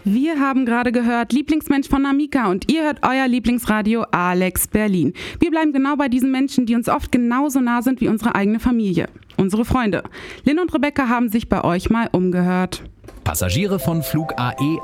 Wir haben gerade gehört Lieblingsmensch von Namika und ihr hört euer Lieblingsradio Alex Berlin. Wir bleiben genau bei diesen Menschen, die uns oft genauso nah sind wie unsere eigene Familie, unsere Freunde. Lynn und Rebecca haben sich bei euch mal umgehört. Passagiere von Flug AE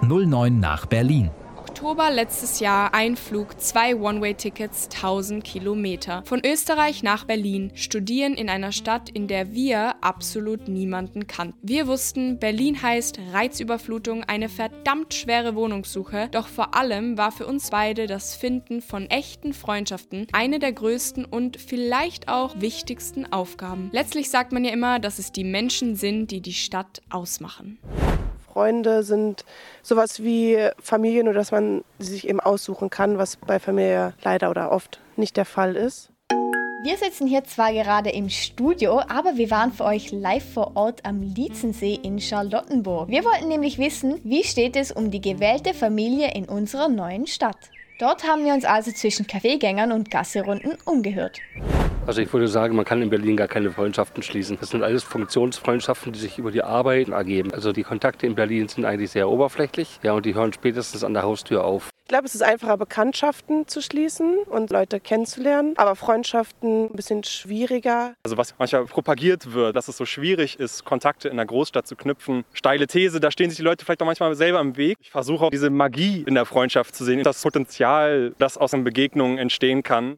809 nach Berlin. Oktober letztes Jahr ein Flug, 2 One-Way-Tickets, 1000 Kilometer. Von Österreich nach Berlin, studieren in einer Stadt, in der wir absolut niemanden kannten. Wir wussten, Berlin heißt Reizüberflutung, eine verdammt schwere Wohnungssuche, doch vor allem war für uns beide das Finden von echten Freundschaften eine der größten und vielleicht auch wichtigsten Aufgaben. Letztlich sagt man ja immer, dass es die Menschen sind, die die Stadt ausmachen. Freunde sind sowas wie Familie, nur dass man sie sich eben aussuchen kann, was bei Familie leider oder oft nicht der Fall ist. Wir sitzen hier zwar gerade im Studio, aber wir waren für euch live vor Ort am Lietzensee in Charlottenburg. Wir wollten nämlich wissen, wie steht es um die gewählte Familie in unserer neuen Stadt. Dort haben wir uns also zwischen Kaffeegängern und Gasserunden umgehört. Also ich würde sagen, man kann in Berlin gar keine Freundschaften schließen. Das sind alles Funktionsfreundschaften, die sich über die Arbeit ergeben. Also die Kontakte in Berlin sind eigentlich sehr oberflächlich, ja, und die hören spätestens an der Haustür auf. Ich glaube, es ist einfacher, Bekanntschaften zu schließen und Leute kennenzulernen, aber Freundschaften ein bisschen schwieriger. Also was manchmal propagiert wird, dass es so schwierig ist, Kontakte in der Großstadt zu knüpfen. Steile These, da stehen sich die Leute vielleicht auch manchmal selber im Weg. Ich versuche auch diese Magie in der Freundschaft zu sehen, das Potenzial, das aus den Begegnungen entstehen kann.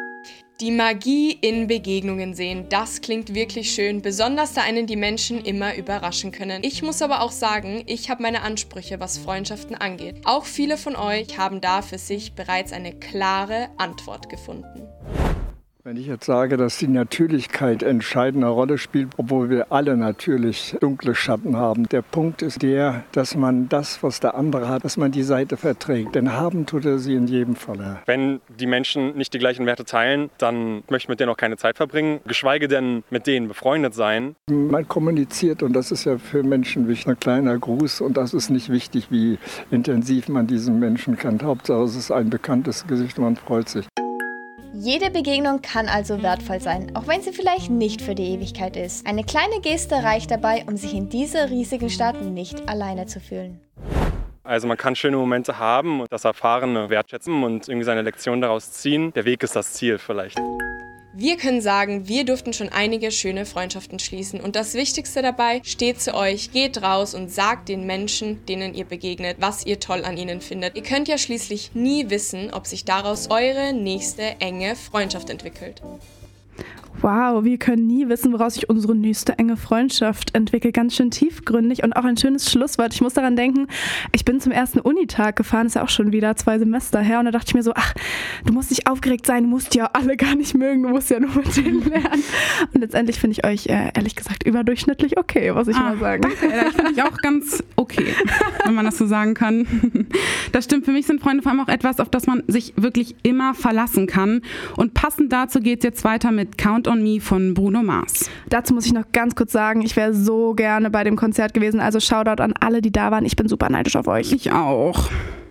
Die Magie in Begegnungen sehen, das klingt wirklich schön, besonders da einen die Menschen immer überraschen können. Ich muss aber auch sagen, ich habe meine Ansprüche, was Freundschaften angeht. Auch viele von euch haben da für sich bereits eine klare Antwort gefunden. Wenn ich jetzt sage, dass die Natürlichkeit entscheidende Rolle spielt, obwohl wir alle natürlich dunkle Schatten haben. Der Punkt ist der, dass man das, was der andere hat, dass man die Seite verträgt. Denn haben tut er sie in jedem Falle. Wenn die Menschen nicht die gleichen Werte teilen, dann möchte ich mit denen auch keine Zeit verbringen, geschweige denn mit denen befreundet sein. Man kommuniziert und das ist ja für Menschen wichtig. Ein kleiner Gruß und das ist nicht wichtig, wie intensiv man diesen Menschen kennt. Hauptsache es ist ein bekanntes Gesicht und man freut sich. Jede Begegnung kann also wertvoll sein, auch wenn sie vielleicht nicht für die Ewigkeit ist. Eine kleine Geste reicht dabei, um sich in dieser riesigen Stadt nicht alleine zu fühlen. Also man kann schöne Momente haben und das Erfahrene wertschätzen und irgendwie seine Lektion daraus ziehen. Der Weg ist das Ziel vielleicht. Wir können sagen, wir durften schon einige schöne Freundschaften schließen und das Wichtigste dabei, steht zu euch, geht raus und sagt den Menschen, denen ihr begegnet, was ihr toll an ihnen findet. Ihr könnt ja schließlich nie wissen, ob sich daraus eure nächste enge Freundschaft entwickelt. Wow, wir können nie wissen, woraus sich unsere nächste enge Freundschaft entwickelt. Ganz schön tiefgründig und auch ein schönes Schlusswort. Ich muss daran denken, ich bin zum ersten Unitag gefahren, ist ja auch schon wieder 2 Semester her. Und da dachte ich mir so, ach, du musst nicht aufgeregt sein, du musst ja alle gar nicht mögen, du musst ja nur mit denen lernen. Und letztendlich finde ich euch, ehrlich gesagt, überdurchschnittlich okay, muss ich mal sagen. Danke, ich finde ich auch ganz okay, wenn man das so sagen kann. Das stimmt, für mich sind Freunde vor allem auch etwas, auf das man sich wirklich immer verlassen kann. Und passend dazu geht es jetzt weiter mit Count on Me von Bruno Mars. Dazu muss ich noch ganz kurz sagen, ich wäre so gerne bei dem Konzert gewesen. Also Shoutout an alle, die da waren. Ich bin super neidisch auf euch. Ich auch.